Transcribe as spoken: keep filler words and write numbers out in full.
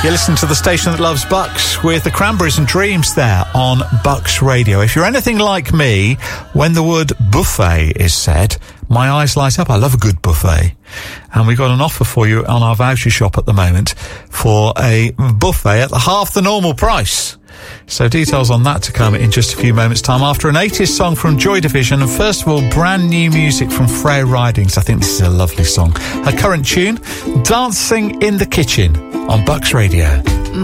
You're listening to the station that loves Bucks with the Cranberries and Dreams there on Bucks Radio. If you're anything like me, when the word buffet is said, my eyes light up. I love a good buffet. And we've got an offer for you on our voucher shop at the moment for a buffet at half the normal price. So details on that to come in just a few moments' time after an eighties song from Joy Division. And first of all, brand new music from Freya Ridings. I think this is a lovely song. Her current tune, Dancing in the Kitchen on Bucks Radio.